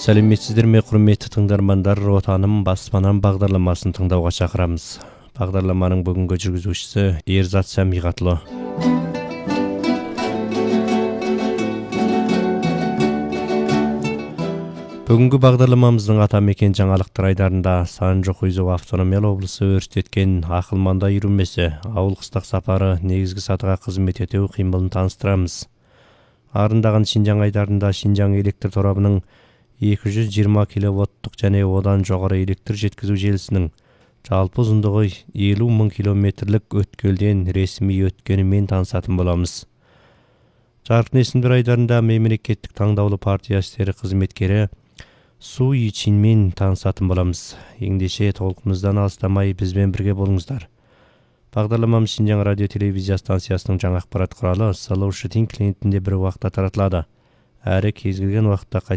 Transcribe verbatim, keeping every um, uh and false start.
Сәлеметсіздер ме, құрметті тыңдармандар, Отаным баспанам бағдарламасын тыңдауға шақырамыз. Бағдарламаның бүгінгі жүргізушісі Ерзат Сәмиғатлы. Бүгінгі бағдарламамыздың атамекен жаңалықтар айдарында Санжы-Құйзы автономиялы облысы өрістеткен ақылманда үйірмесі, ауыл қыстақ сапары негізгі сатыға қызмет ету қимылын таныстырамыз. Арындаған Шинжаң айдарында Шинжаң электр торабының екі жүз жиырма киловатттық және одан жоғары электр жеткізу желісінің жалпы ұзындығы елу мың километрлік өткелден ресми өткенімен танысатын боламыз. Жарқын есімдер айдарында мемлекеттік таңдаулы партия істері қызметкері Су Ичинмен танысатын боламыз. Ендеше толқымыздан алыстамай бізбен бірге болыңыздар. Бағдарламамыз Шинжаң радио телевизия станциясының жаңа ақпарат құралы Салаушы Тин клиентінде бір уақытта таратылады. Әрі кез келген уақытта